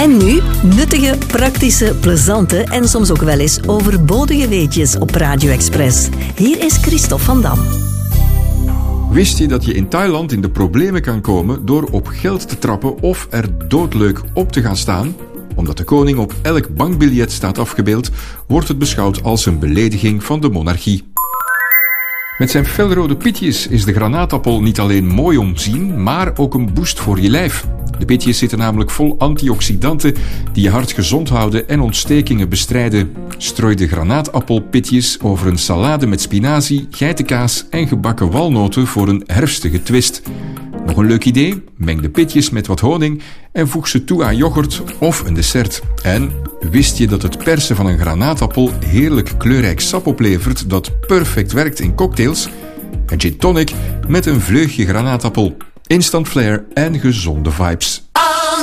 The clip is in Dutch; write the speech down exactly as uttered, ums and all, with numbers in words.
En nu nuttige, praktische, plezante en soms ook wel eens overbodige weetjes op Radio Express. Hier is Christophe van Dam. Wist je dat je in Thailand in de problemen kan komen door op geld te trappen of er doodleuk op te gaan staan? Omdat de koning op elk bankbiljet staat afgebeeld, wordt het beschouwd als een belediging van de monarchie. Met zijn felrode pitjes is de granaatappel niet alleen mooi om te zien, maar ook een boost voor je lijf. De pitjes zitten namelijk vol antioxidanten die je hart gezond houden en ontstekingen bestrijden. Strooi de granaatappelpitjes over een salade met spinazie, geitenkaas en gebakken walnoten voor een herfstige twist. Nog een leuk idee? Meng de pitjes met wat honing en voeg ze toe aan yoghurt of een dessert. En wist je dat het persen van een granaatappel heerlijk kleurrijk sap oplevert dat perfect werkt in cocktails? Een gin tonic met een vleugje granaatappel. Instant flair en gezonde vibes.